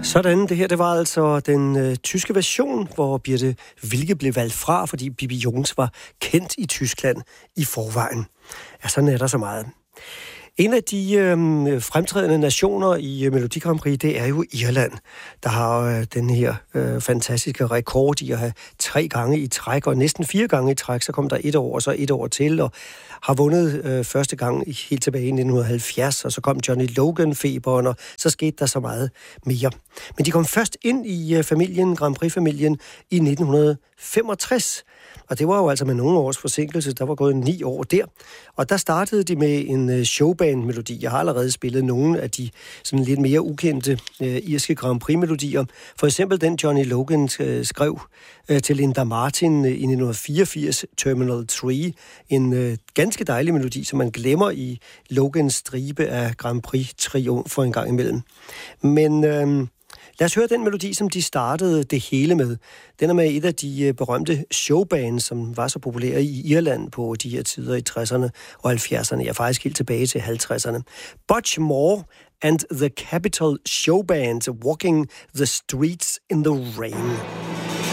Sådan, det her, det var altså den tyske version, hvor Birte Wilke blev valgt fra, fordi Bibi Jones var kendt i Tyskland i forvejen. Ja, sådan er der så meget. En af de fremtrædende nationer i Melodi Grand Prix, det er jo Irland, der har den her fantastiske rekord i at have 3 gange i træk, og næsten 4 gange i træk, så kom der 1 år, og så 1 år til, og har vundet første gang helt tilbage i 1970, og så kom Johnny Logan-feberen, og så skete der så meget mere. Men de kom først ind i familien, Grand Prix-familien, i 1965, og det var jo altså med nogle års forsinkelse, der var gået 9 år der. Og der startede de med en showband-melodi. Jeg har allerede spillet nogle af de sådan lidt mere ukendte irske Grand Prix-melodier. For eksempel den Johnny Logan skrev til Linda Martin i 1984, Terminal 3. En ganske dejlig melodi, som man glemmer i Logans stribe af Grand Prix-triumfer en gang imellem. Men lad os høre den melodi, som de startede det hele med. Den er med et af de berømte showbands, som var så populære i Irland på de her tider i 60'erne og 70'erne. Ja, faktisk helt tilbage til 50'erne. Butch Moore and the Capital Showband, Walking the Streets in the Rain.